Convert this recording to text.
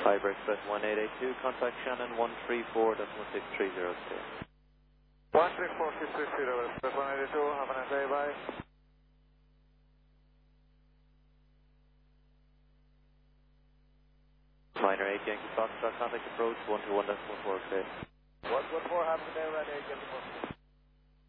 Fiber Express 1882, contact Shannon 134.16302. 134.660, Express 182, have a nice day, bye. Minor 8 Yankee Foxtrot, contact approach 121.14, clear. 114, have a nice day, Red 8 Yankee Foxtrot.